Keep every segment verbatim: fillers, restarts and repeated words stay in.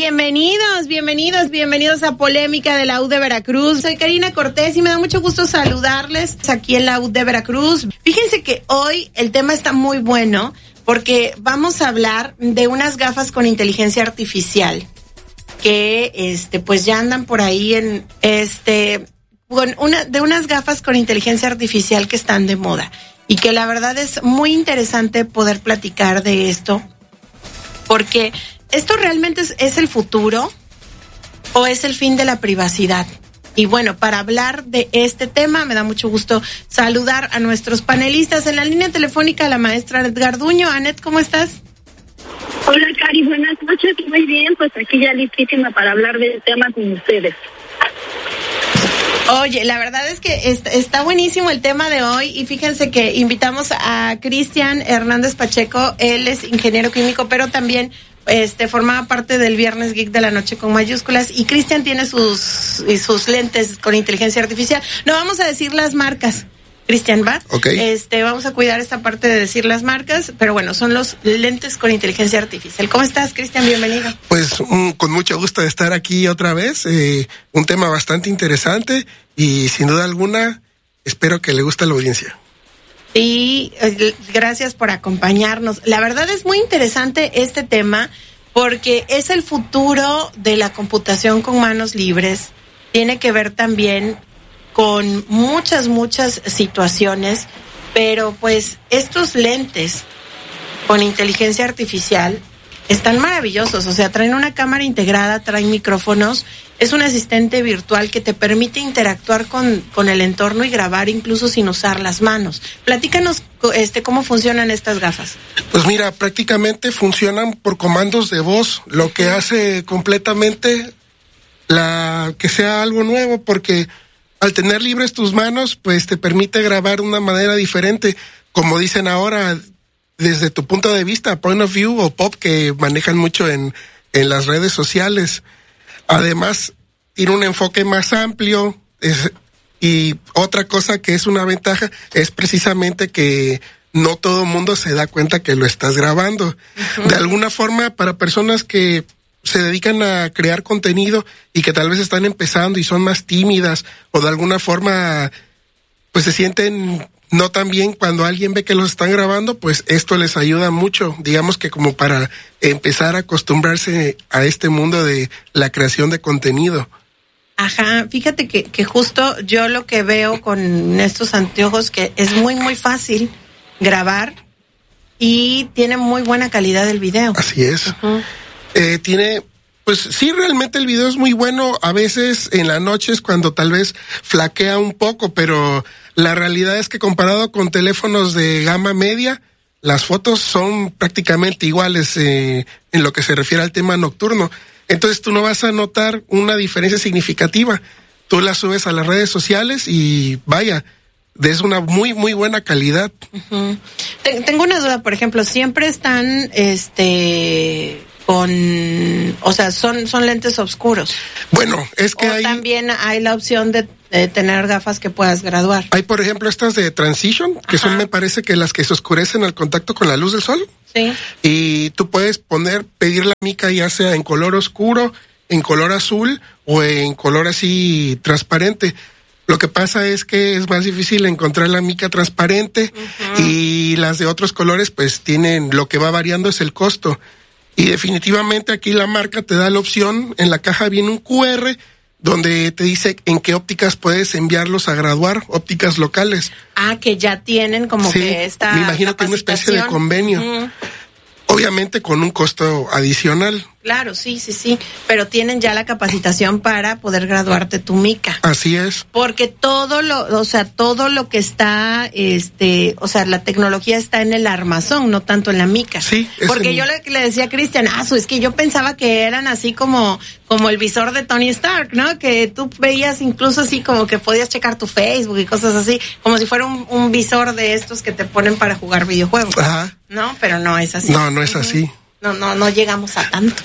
Bienvenidos, bienvenidos, bienvenidos a Polémica de la U de Veracruz. Soy Karina Cortés y me da mucho gusto saludarles aquí en la U de Veracruz. Fíjense que hoy el tema está muy bueno porque vamos a hablar de unas gafas con inteligencia artificial que, este, pues ya andan por ahí en, este, con una, de unas gafas con inteligencia artificial que están de moda y que la verdad es muy interesante poder platicar de esto porque ¿esto realmente es, es el futuro o es el fin de la privacidad? Y bueno, para hablar de este tema, me da mucho gusto saludar a nuestros panelistas. En la línea telefónica, la maestra Anet Garduño. Anet, ¿cómo estás? Hola, Cari, buenas noches. Muy bien, pues aquí ya listísima para hablar del tema con ustedes. Oye, la verdad es que está, está buenísimo el tema de hoy y fíjense que invitamos a Cristian Hernández Pacheco. Él es ingeniero químico, pero también este formaba parte del Viernes Geek de la Noche con mayúsculas, y Cristian tiene sus sus lentes con inteligencia artificial. No vamos a decir las marcas, Cristian, ¿va? Okay. Este, vamos a cuidar esta parte de decir las marcas, pero bueno, son los lentes con inteligencia artificial. ¿Cómo estás, Cristian? Bienvenido. Pues um, con mucho gusto de estar aquí otra vez, eh, un tema bastante interesante y sin duda alguna espero que le guste a la audiencia. Y eh, gracias por acompañarnos. La verdad es muy interesante este tema porque es el futuro de la computación con manos libres. Tiene que ver también con muchas, muchas situaciones, pero pues estos lentes con inteligencia artificial están maravillosos, o sea, traen una cámara integrada, traen micrófonos, es un asistente virtual que te permite interactuar con, con el entorno y grabar incluso sin usar las manos. Platícanos este, cómo funcionan estas gafas. Pues mira, prácticamente funcionan por comandos de voz, lo que hace completamente la que sea algo nuevo, porque al tener libres tus manos, pues te permite grabar de una manera diferente, como dicen ahora, desde tu punto de vista, point of view o pop, que manejan mucho en, en las redes sociales. Además, tiene un enfoque más amplio, es, y otra cosa que es una ventaja es precisamente que no todo el mundo se da cuenta que lo estás grabando. Uh-huh. De alguna forma, para personas que se dedican a crear contenido y que tal vez están empezando y son más tímidas o de alguna forma pues se sienten no tan bien cuando alguien ve que los están grabando, pues esto les ayuda mucho, digamos que como para empezar a acostumbrarse a este mundo de la creación de contenido. Ajá, fíjate que, que justo yo lo que veo con estos anteojos que es muy muy fácil grabar y tiene muy buena calidad el video. Así es. Uh-huh. Eh, tiene, pues sí, realmente el video es muy bueno, a veces en las noches cuando tal vez flaquea un poco, pero la realidad es que comparado con teléfonos de gama media, las fotos son prácticamente iguales eh, en lo que se refiere al tema nocturno. Entonces tú no vas a notar una diferencia significativa. Tú la subes a las redes sociales y vaya, es una muy, muy buena calidad. Uh-huh. Tengo una duda, por ejemplo, siempre están, este... con, o sea, son son lentes oscuros. Bueno, es que o hay también hay la opción de, de tener gafas que puedas graduar. Hay, por ejemplo, estas de Transition, que Ajá. son, me parece que las que se oscurecen al contacto con la luz del sol. Sí. Y tú puedes poner, pedir la mica ya sea en color oscuro, en color azul o en color así transparente. Lo que pasa es que es más difícil encontrar la mica transparente uh-huh. y las de otros colores pues tienen, lo que va variando es el costo. Y definitivamente aquí la marca te da la opción, en la caja viene un cu erre donde te dice en qué ópticas puedes enviarlos a graduar, ópticas locales. Ah, que ya tienen como sí, que esta me imagino que es una especie de convenio. Uh-huh. Obviamente con un costo adicional. Claro, sí, sí, sí, pero tienen ya la capacitación para poder graduarte tu mica. Así es. Porque todo lo, o sea, todo lo que está, este, o sea, la tecnología está en el armazón, no tanto en la mica. Sí. Porque en... yo le, le decía a Cristian, ah, es que yo pensaba que eran así como, como el visor de Tony Stark, ¿no? Que tú veías incluso así como que podías checar tu Facebook y cosas así, como si fuera un, un visor de estos que te ponen para jugar videojuegos. Ajá. No, pero no es así. No, no es uh-huh. así. No, no, no llegamos a tanto.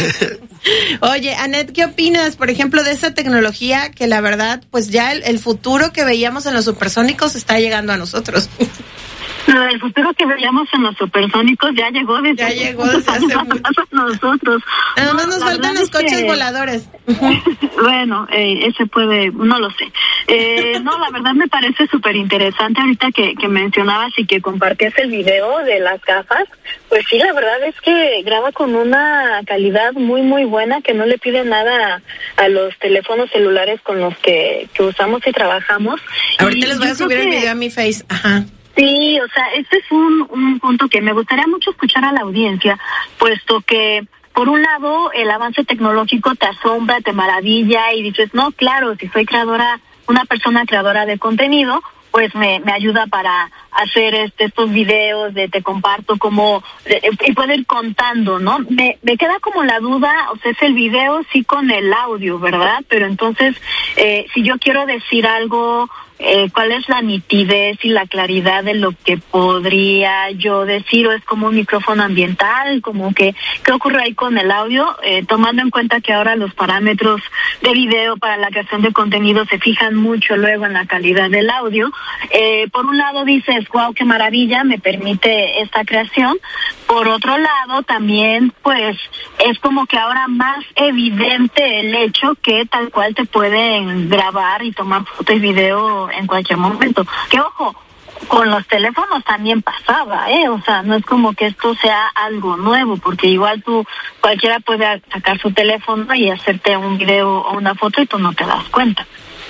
Oye, Anet, ¿qué opinas, por ejemplo, de esa tecnología que la verdad, pues ya el, el futuro que veíamos en los supersónicos está llegando a nosotros? No, el futuro que veíamos en los supersónicos ya llegó desde, ya llegó desde hace mucho. nosotros. Nada más nos faltan los coches que... voladores. Bueno, eh, ese puede, no lo sé. Eh, no, la verdad me parece súper interesante ahorita que, que mencionabas y que compartías el video de las gafas. Pues sí, la verdad es que graba con una calidad muy, muy buena, que no le pide nada a, a los teléfonos celulares con los que, que usamos y trabajamos. Ahorita y les voy a subir que... el video a mi Face. Ajá. Sí, o sea, este es un, un punto que me gustaría mucho escuchar a la audiencia, puesto que, por un lado, el avance tecnológico te asombra, te maravilla y dices, no, claro, si soy creadora, una persona creadora de contenido, pues me, me ayuda para hacer este, estos videos de te comparto como, de, y puedo ir contando, ¿no? Me, me queda como la duda, o sea, es el video sí con el audio, ¿verdad? Pero entonces, eh, si yo quiero decir algo, eh, ¿cuál es la nitidez y la claridad de lo que podría yo decir? ¿O es como un micrófono ambiental? Como que, ¿qué ocurre ahí con el audio? Eh, tomando en cuenta que ahora los parámetros de video para la creación de contenido se fijan mucho luego en la calidad del audio. Eh, por un lado dices, wow, qué maravilla, me permite esta creación. Por otro lado, también, pues, es como que ahora más evidente el hecho que tal cual te pueden grabar y tomar foto y video en cualquier momento. Que ojo, con los teléfonos también pasaba, ¿eh? O sea, no es como que esto sea algo nuevo, porque igual tú, cualquiera puede sacar su teléfono y hacerte un video o una foto y tú no te das cuenta.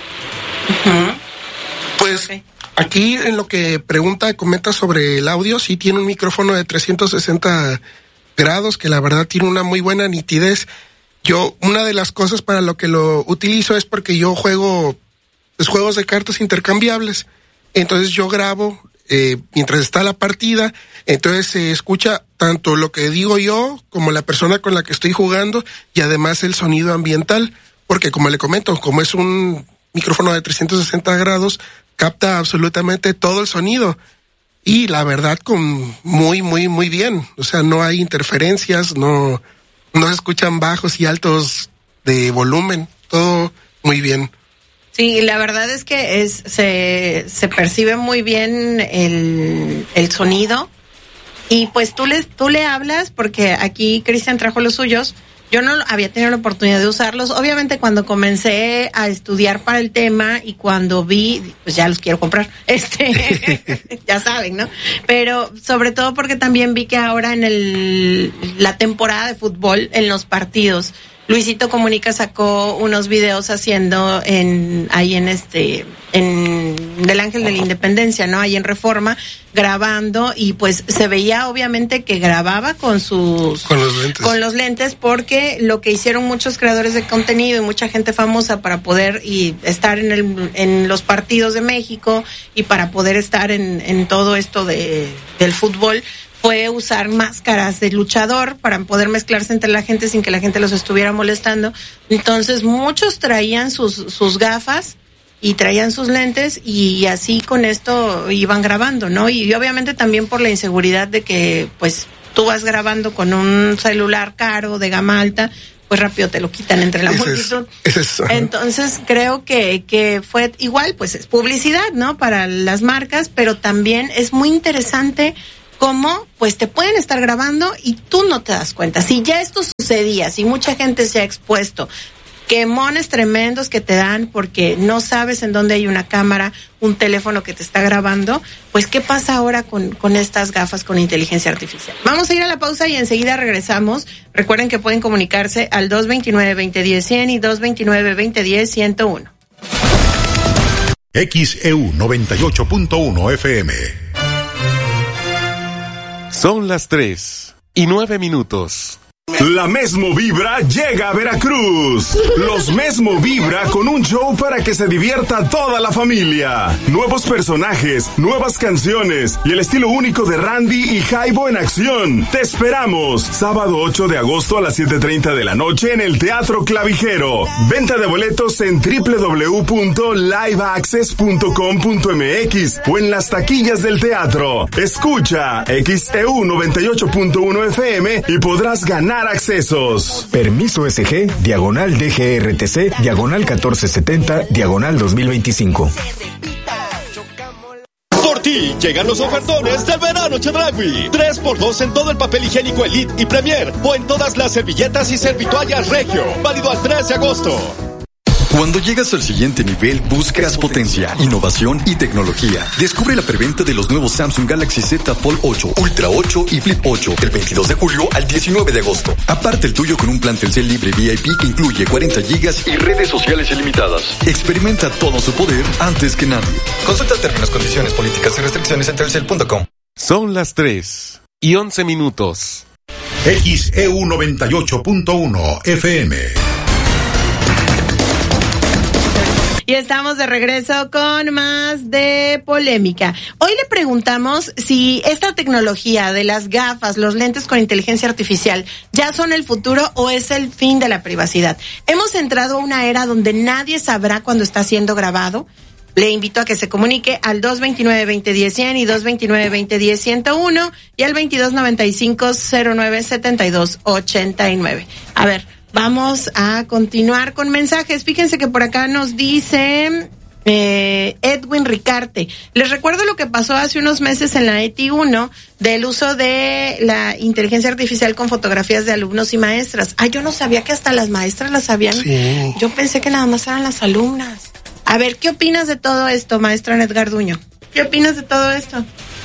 Uh-huh. Pues... Okay. Aquí en lo que pregunta, comenta sobre el audio, sí tiene un micrófono de trescientos sesenta grados que la verdad tiene una muy buena nitidez. Yo, una de las cosas para lo que lo utilizo es porque yo juego pues, juegos de cartas intercambiables. Entonces yo grabo eh, mientras está la partida, entonces se escucha tanto lo que digo yo como la persona con la que estoy jugando y además el sonido ambiental, porque como le comento, como es un micrófono de trescientos sesenta grados, capta absolutamente todo el sonido y la verdad con muy, muy, muy bien. O sea, no hay interferencias, no, no se escuchan bajos y altos de volumen, todo muy bien. Sí, la verdad es que es se, se percibe muy bien el, el sonido y pues tú le, tú le hablas porque aquí Cristian trajo los suyos. Yo no había tenido la oportunidad de usarlos. Obviamente cuando comencé a estudiar para el tema y cuando vi, pues ya los quiero comprar. Este, ya saben, ¿no? Pero sobre todo porque también vi que ahora en el la temporada de fútbol, en los partidos, Luisito Comunica sacó unos videos haciendo en ahí en este en del Ángel de la Independencia, ¿no? Ahí en Reforma, grabando y pues se veía obviamente que grababa con sus con los lentes. Con los lentes porque lo que hicieron muchos creadores de contenido y mucha gente famosa para poder y estar en el en los partidos de México y para poder estar en en todo esto de del fútbol fue usar máscaras de luchador para poder mezclarse entre la gente sin que la gente los estuviera molestando. Entonces muchos traían sus sus gafas y traían sus lentes y así con esto iban grabando, ¿no? Y obviamente también por la inseguridad de que pues tú vas grabando con un celular caro de gama alta, pues rápido te lo quitan entre la multitud. Es, es Entonces creo que que fue igual, pues es publicidad, ¿no? Para las marcas, pero también es muy interesante cómo pues te pueden estar grabando y tú no te das cuenta. Si ya esto sucedía, si mucha gente se ha expuesto, quemones tremendos que te dan porque no sabes en dónde hay una cámara, un teléfono que te está grabando, pues ¿qué pasa ahora con, con estas gafas con inteligencia artificial? Vamos a ir a la pausa y enseguida regresamos. Recuerden que pueden comunicarse al dos veintinueve, veinte diez, cien y dos veintinueve, veinte diez, ciento uno. X E U noventa y ocho punto uno F M. Son las tres y nueve minutos. La Mesmo Vibra llega a Veracruz. Los Mesmo Vibra con un show para que se divierta toda la familia. Nuevos personajes, nuevas canciones y el estilo único de Randy y Jaibo en acción. Te esperamos. Sábado ocho de agosto a las siete treinta de la noche en el Teatro Clavijero. Venta de boletos en doble u doble u doble u punto live access punto com punto m x o en las taquillas del teatro. Escucha X E U noventa y ocho punto uno F M y podrás ganar accesos. Permiso S G, diagonal D G R T C, diagonal catorce setenta, diagonal dos mil veinticinco. Sí, llegan los ofertones del verano Chedraui. tres por dos en todo el papel higiénico Elite y Premier o en todas las servilletas y servitoallas Regio. Válido al tres de agosto. Cuando llegas al siguiente nivel, buscas potencia, innovación y tecnología. Descubre la preventa de los nuevos Samsung Galaxy Z Fold ocho, Ultra ocho y Flip ocho del veintidós de julio al diecinueve de agosto. Aparte el tuyo con un plan Telcel libre V I P que incluye cuarenta gigas y redes sociales ilimitadas. Experimenta todo su poder antes que nadie. Consulta términos, condiciones, políticas y restricciones en telcel punto com. Son las tres y once minutos. X E U noventa y ocho punto uno F M. Y estamos de regreso con más de polémica. Hoy le preguntamos si esta tecnología de las gafas, los lentes con inteligencia artificial, ya son el futuro o es el fin de la privacidad. Hemos entrado a una era donde nadie sabrá cuándo está siendo grabado. Le invito a que se comunique al dos veintinueve, veinte diez, cien y dos veintinueve, veinte diez, ciento uno y al veintidós noventa y cinco, cero nueve setenta y dos ochenta y nueve. A ver, vamos a continuar con mensajes. Fíjense que por acá nos dice eh, Edwin Ricarte. Les recuerdo lo que pasó hace unos meses en la E T I uno del uso de la inteligencia artificial con fotografías de alumnos y maestras. Ah, yo no sabía que hasta las maestras las sabían. Sí. Yo pensé que nada más eran las alumnas. A ver, ¿qué opinas de todo esto, maestra Anet Garduño? ¿Qué opinas de todo esto?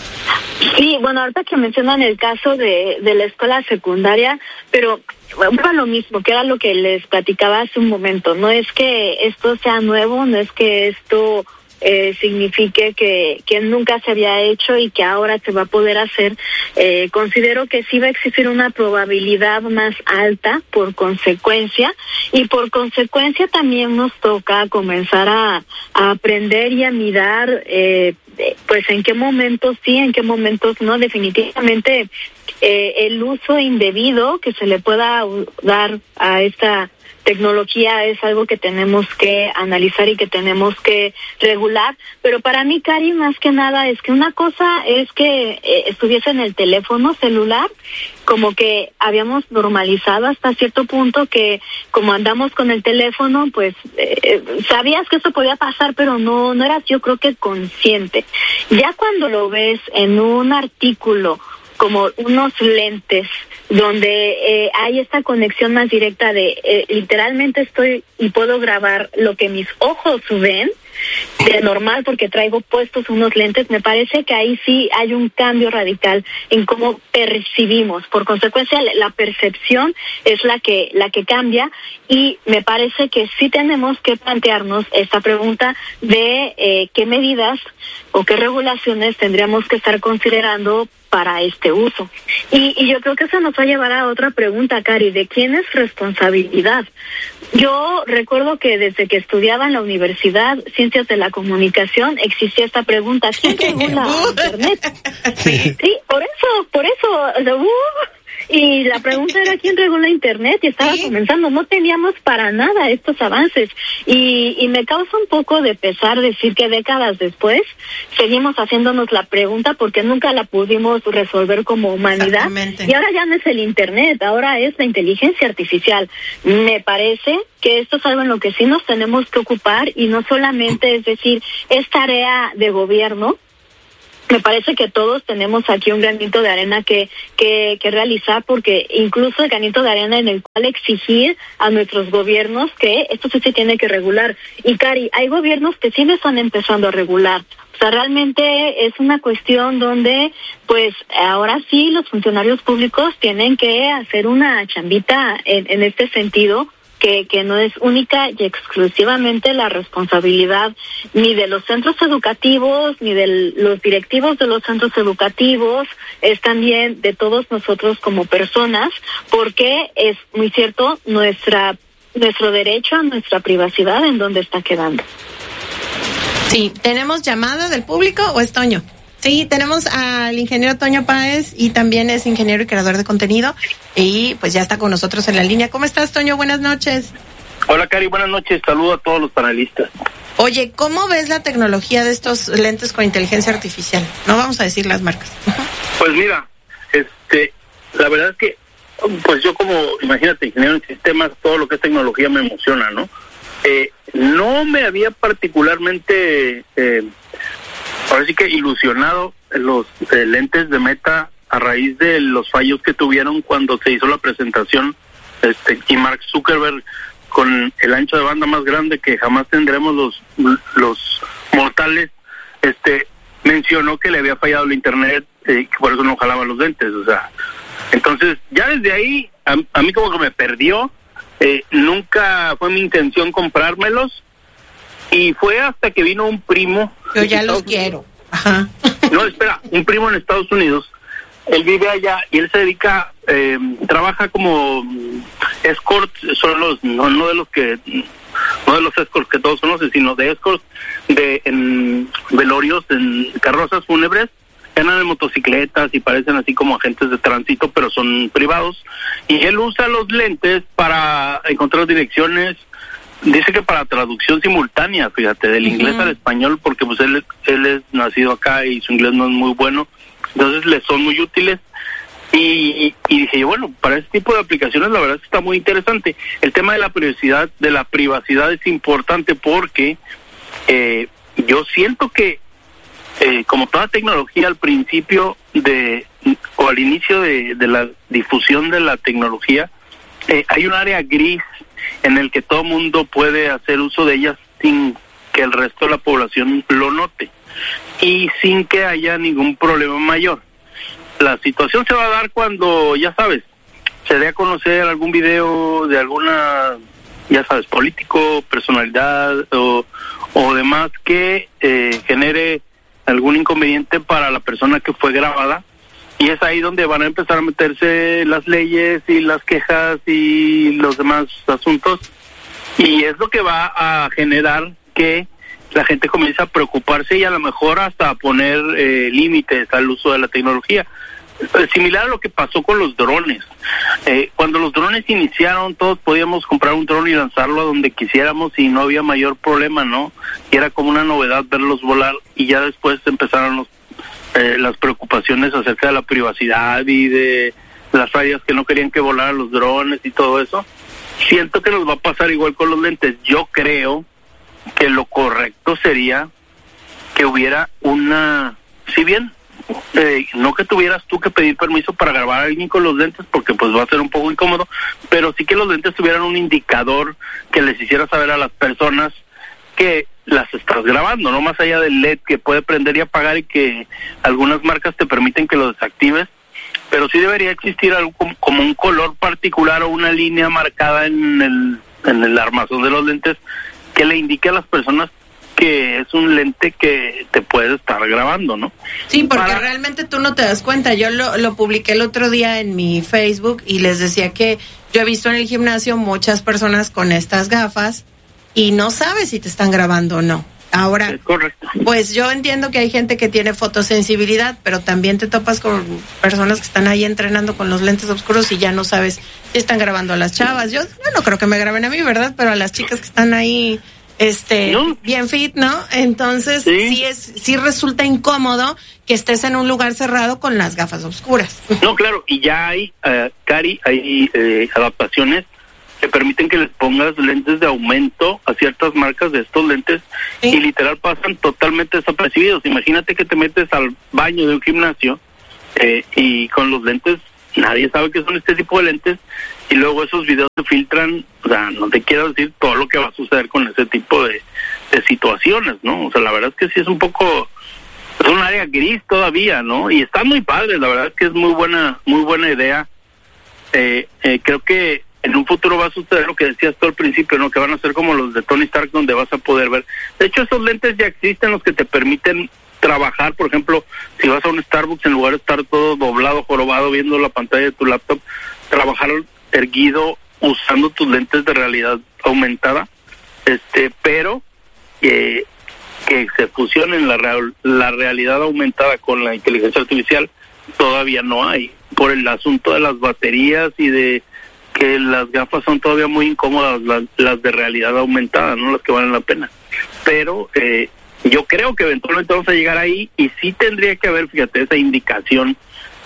Sí, bueno, ahorita que mencionan el caso de, de la escuela secundaria, pero bueno, lo mismo, que era lo que les platicaba hace un momento. No es que esto sea nuevo, no es que esto eh, signifique que, que nunca se había hecho y que ahora se va a poder hacer. Eh, considero que sí va a existir una probabilidad más alta por consecuencia, y por consecuencia también nos toca comenzar a, a aprender y a mirar eh, pues en qué momentos sí, en qué momentos no. Definitivamente eh, el uso indebido que se le pueda dar a esta tecnología es algo que tenemos que analizar y que tenemos que regular. Pero para mí, Cari, más que nada es que una cosa es que eh, estuviese en el teléfono celular, como que habíamos normalizado hasta cierto punto que como andamos con el teléfono, pues eh, sabías que eso podía pasar, pero no no eras, yo creo que consciente. Ya cuando lo ves en un artículo como unos lentes donde eh, hay esta conexión más directa de eh, literalmente estoy y puedo grabar lo que mis ojos ven de normal porque traigo puestos unos lentes, me parece que ahí sí hay un cambio radical en cómo percibimos. Por consecuencia, la percepción es la que la que cambia, y me parece que sí tenemos que plantearnos esta pregunta de eh, qué medidas o qué regulaciones tendríamos que estar considerando para este uso. Y, y yo creo que eso nos va a llevar a otra pregunta, Cari, ¿de quién es responsabilidad? Yo recuerdo que desde que estudiaba en la universidad, Ciencias de la Comunicación, existía esta pregunta: ¿quién regula Internet? Sí, sí, por eso, por eso, uh, y la pregunta era ¿quién regula Internet? Y estaba ¿Sí? comenzando, no teníamos para nada estos avances, y, y me causa un poco de pesar decir que décadas después seguimos haciéndonos la pregunta porque nunca la pudimos resolver como humanidad, y ahora ya no es el Internet, ahora es la inteligencia artificial. Me parece que esto es algo en lo que sí nos tenemos que ocupar, y no solamente es decir, es tarea de gobierno. Me parece que todos tenemos aquí un granito de arena que, que, que realizar, porque incluso el granito de arena en el cual exigir a nuestros gobiernos que esto sí se tiene que regular. Y Cari, hay gobiernos que sí lo están empezando a regular. O sea, realmente es una cuestión donde, pues, ahora sí los funcionarios públicos tienen que hacer una chambita en, en este sentido, que, que no es única y exclusivamente la responsabilidad ni de los centros educativos, ni de los directivos de los centros educativos, es también de todos nosotros como personas, porque es muy cierto, nuestra nuestro derecho a nuestra privacidad en dónde está quedando. Sí, ¿tenemos llamada del público o es Toño? Sí, tenemos al ingeniero Toño Páez, y también es ingeniero y creador de contenido, y pues ya está con nosotros en la línea. ¿Cómo estás, Toño? Buenas noches. Hola, Cari, buenas noches. Saludo a todos los panelistas. Oye, ¿cómo ves la tecnología de estos lentes con inteligencia artificial? No vamos a decir las marcas. Pues mira, este, la verdad es que, pues yo como, imagínate, ingeniero en sistemas, todo lo que es tecnología me emociona, ¿no? Eh, no me había particularmente... Eh, ahora sí que ilusionado los eh, lentes de Meta a raíz de los fallos que tuvieron cuando se hizo la presentación, este y Mark Zuckerberg, con el ancho de banda más grande que jamás tendremos los los mortales, este mencionó que le había fallado el internet, eh, que por eso no jalaba los lentes, o sea, entonces ya desde ahí a, a mí como que me perdió, eh, nunca fue mi intención comprármelos, y fue hasta que vino un primo. Yo ya los quiero. Ajá. No, espera, un primo en Estados Unidos. Él vive allá y él se dedica, eh, trabaja como escort, son los, no, no de los que, no de los escorts que todos conocen, sino de escorts de en velorios, en carrozas fúnebres, que andan en motocicletas y parecen así como agentes de tránsito, pero son privados. Y él usa los lentes para encontrar direcciones. Dice que para traducción simultánea, fíjate, del inglés uh-huh. al español, porque pues él, él es nacido acá y su inglés no es muy bueno, entonces le son muy útiles. Y, y dije, bueno, para este tipo de aplicaciones la verdad es que está muy interesante. El tema de la privacidad, de la privacidad es importante porque eh, yo siento que eh, como toda tecnología al principio de o al inicio de, de la difusión de la tecnología, eh, hay un área gris en el que todo mundo puede hacer uso de ellas sin que el resto de la población lo note y sin que haya ningún problema mayor. La situación se va a dar cuando, ya sabes, se dé a conocer algún video de alguna, ya sabes, político, personalidad o, o demás que eh, genere algún inconveniente para la persona que fue grabada. Y es ahí donde van a empezar a meterse las leyes y las quejas y los demás asuntos. Y es lo que va a generar que la gente comience a preocuparse y a lo mejor hasta a poner eh, límites al uso de la tecnología. Eh, similar a lo que pasó con los drones. Eh, cuando los drones iniciaron, todos podíamos comprar un dron y lanzarlo a donde quisiéramos y no había mayor problema, ¿no? Y era como una novedad verlos volar, y ya después empezaron los Eh, las preocupaciones acerca de la privacidad y de las áreas que no querían que volaran los drones y todo eso. Siento que nos va a pasar igual con los lentes. Yo creo que lo correcto sería que hubiera una, si bien eh, no que tuvieras tú que pedir permiso para grabar a alguien con los lentes, porque pues va a ser un poco incómodo, pero sí que los lentes tuvieran un indicador que les hiciera saber a las personas que las estás grabando, no más allá del L E D que puede prender y apagar y que algunas marcas te permiten que lo desactives, pero sí debería existir algo como, como un color particular o una línea marcada en el en el armazón de los lentes que le indique a las personas que es un lente que te puede estar grabando, ¿no? Sí, porque Para... realmente tú no te das cuenta. Yo lo, lo publiqué el otro día en mi Facebook y les decía que yo he visto en el gimnasio muchas personas con estas gafas y no sabes si te están grabando o no. Ahora, es correcto. Pues yo entiendo que hay gente que tiene fotosensibilidad, pero también te topas con personas que están ahí entrenando con los lentes oscuros y ya no sabes si están grabando a las chavas. Yo, yo no creo que me graben a mí, ¿verdad? Pero a las chicas que están ahí este ¿no? bien fit, ¿no? Entonces sí. sí es sí resulta incómodo que estés en un lugar cerrado con las gafas oscuras. No, claro, y ya hay, uh, Cari, hay eh, adaptaciones que permiten que les pongas lentes de aumento a ciertas marcas de estos lentes ¿sí? y literal pasan totalmente desapercibidos. Imagínate que te metes al baño de un gimnasio eh, y con los lentes, nadie sabe que son este tipo de lentes, y luego esos videos se filtran. O sea, no te quiero decir todo lo que va a suceder con ese tipo de, de situaciones, ¿no? O sea, la verdad es que sí es un poco, es un área gris todavía, ¿no? Y está muy padre, la verdad es que es muy buena, muy buena idea. Eh, eh, creo que en un futuro va a suceder lo que decías tú al principio, ¿no? Que van a ser como los de Tony Stark, donde vas a poder ver. De hecho, esos lentes ya existen, los que te permiten trabajar. Por ejemplo, si vas a un Starbucks, en lugar de estar todo doblado, jorobado, viendo la pantalla de tu laptop, trabajar erguido usando tus lentes de realidad aumentada, este, pero eh, que se fusionen la, real, la realidad aumentada con la inteligencia artificial, todavía no hay, por el asunto de las baterías y de que las gafas son todavía muy incómodas, las, las de realidad aumentada, no las que valen la pena. Pero eh, yo creo que eventualmente vamos a llegar ahí, y sí tendría que haber, fíjate, esa indicación.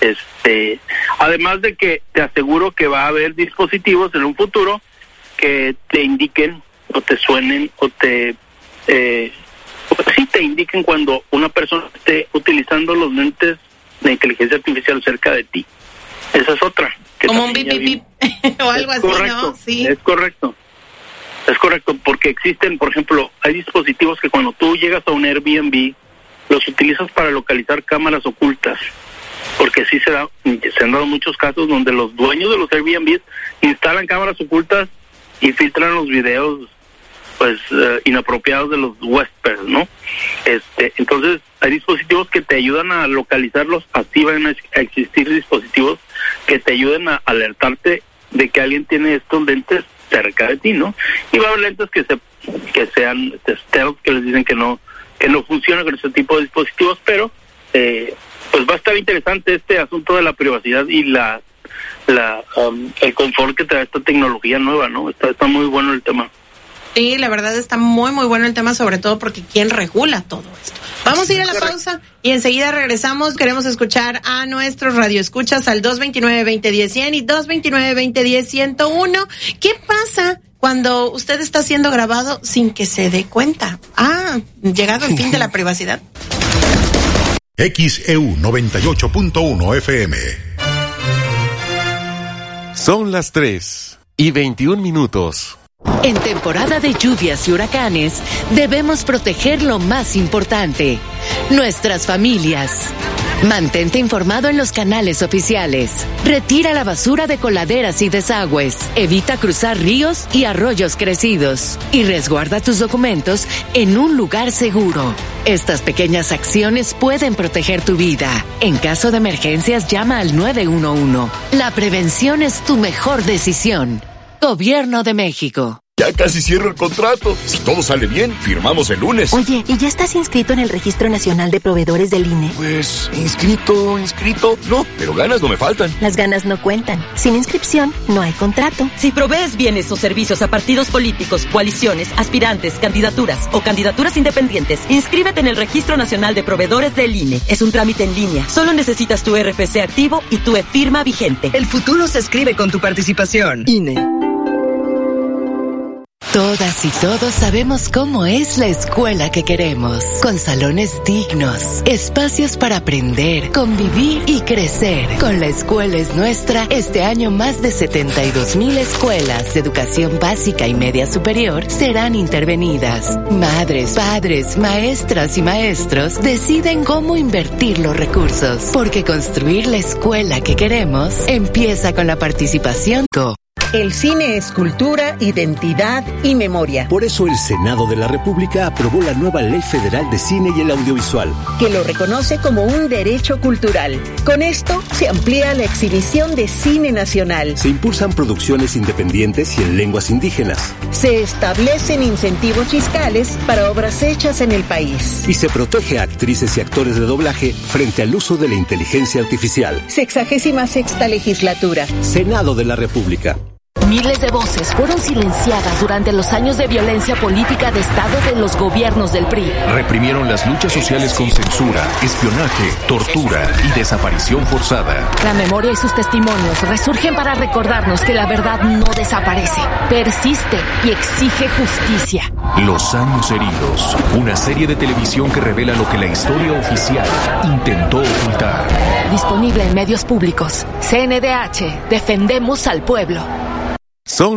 Este, además de que te aseguro que va a haber dispositivos en un futuro que te indiquen o te suenen o te eh, sí te indiquen cuando una persona esté utilizando los lentes de inteligencia artificial cerca de ti. Esa es otra. Como un bip, bip, bip, o algo así, correcto, ¿no? Sí. Es correcto. Es correcto, porque existen, por ejemplo, hay dispositivos que cuando tú llegas a un Airbnb, los utilizas para localizar cámaras ocultas. Porque sí se, da, se han dado muchos casos donde los dueños de los Airbnb instalan cámaras ocultas y filtran los videos pues uh, inapropiados de los huéspedes, ¿no? Este, entonces hay dispositivos que te ayudan a localizarlos, así van a existir dispositivos que te ayuden a alertarte de que alguien tiene estos lentes cerca de ti, ¿no? Y va a haber lentes que se que sean stealth, que les dicen que no que no funcionan con ese tipo de dispositivos, pero eh, pues va a estar interesante este asunto de la privacidad y la la um, el confort que te da esta tecnología nueva, ¿no? Está está muy bueno el tema. Sí, la verdad está muy, muy bueno el tema, sobre todo porque ¿quién regula todo esto? Vamos a ir a la pausa y enseguida regresamos. Queremos escuchar a nuestros radioescuchas al dos veintinueve, veinte diez, cien y dos veintinueve, veinte diez, ciento uno. ¿Qué pasa cuando usted está siendo grabado sin que se dé cuenta? Ah, llegado el fin de la privacidad. X E U noventa y ocho punto uno F M. Son las tres y veintiún minutos. En temporada de lluvias y huracanes, debemos proteger lo más importante, nuestras familias. Mantente informado en los canales oficiales. Retira la basura de coladeras y desagües. Evita cruzar ríos y arroyos crecidos. Y resguarda tus documentos en un lugar seguro. Estas pequeñas acciones pueden proteger tu vida. En caso de emergencias, llama al nueve uno uno. La prevención es tu mejor decisión. Gobierno de México. Ya casi cierro el contrato. Si todo sale bien, firmamos el lunes. Oye, ¿y ya estás inscrito en el Registro Nacional de Proveedores del I N E? Pues, inscrito, inscrito, no, pero ganas no me faltan. Las ganas no cuentan. Sin inscripción, no hay contrato. Si provees bienes o servicios a partidos políticos, coaliciones, aspirantes, candidaturas o candidaturas independientes, inscríbete en el Registro Nacional de Proveedores del I N E. Es un trámite en línea. Solo necesitas tu R F C activo y tu e-firma vigente. El futuro se escribe con tu participación. I N E. Todas y todos sabemos cómo es la escuela que queremos, con salones dignos, espacios para aprender, convivir y crecer. Con La Escuela es Nuestra, este año más de setenta y dos mil escuelas de educación básica y media superior serán intervenidas. Madres, padres, maestras y maestros deciden cómo invertir los recursos, porque construir la escuela que queremos empieza con la participación. El cine es cultura, identidad y memoria. Por eso el Senado de la República aprobó la nueva Ley Federal de Cine y el Audiovisual, que lo reconoce como un derecho cultural. Con esto se amplía la exhibición de cine nacional. Se impulsan producciones independientes y en lenguas indígenas. Se establecen incentivos fiscales para obras hechas en el país. Y se protege a actrices y actores de doblaje frente al uso de la inteligencia artificial. Sexagésima sexta legislatura. Senado de la República. Miles de voces fueron silenciadas durante los años de violencia política de Estado de los gobiernos del P R I. Reprimieron las luchas sociales con censura, espionaje, tortura y desaparición forzada. La memoria y sus testimonios resurgen para recordarnos que la verdad no desaparece, persiste y exige justicia. Los años heridos, una serie de televisión que revela lo que la historia oficial intentó ocultar. Disponible en medios públicos. C N D H, defendemos al pueblo. Son